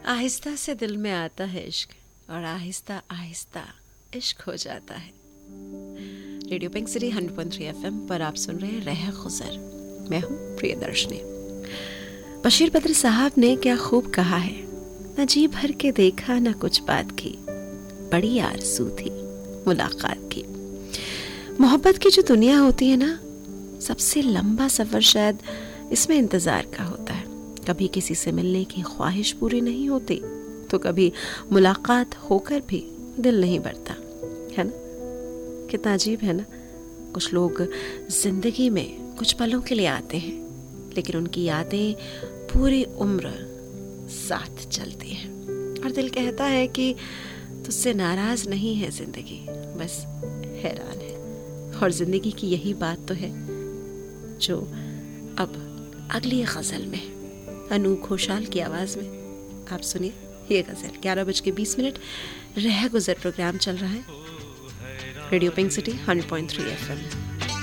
आहिस्ता से दिल में आता है इश्क और आहिस्ता आहिस्ता इश्क हो जाता है। रेडियो पिंक सिटी 100.3 FM पर आप सुन रहे हैं रह गुजर। मैं हूँ प्रियदर्शनी। बशीर बद्र साहब ने क्या खूब कहा है, न जी भर के देखा न कुछ बात की, बड़ी आरज़ू थी मुलाकात की। मोहब्बत की जो दुनिया होती है ना, सबसे लंबा सफ़र शायद इसमें इंतज़ार का होता है। कभी किसी से मिलने की ख्वाहिश पूरी नहीं होती तो कभी मुलाकात होकर भी दिल नहीं भरता, है ना। कितना अजीब है ना। कुछ लोग जिंदगी में कुछ पलों के लिए आते हैं, लेकिन उनकी यादें पूरी उम्र साथ चलती हैं और दिल कहता है कि तुझसे नाराज नहीं है जिंदगी, बस हैरान है। और जिंदगी की यही बात तो है जो अब अगली गजल में अनूप घोषाल की आवाज में आप सुनिए ये गजल। 11:20 रह गुजर प्रोग्राम चल रहा है रेडियो पिंक सिटी 100.3 FM।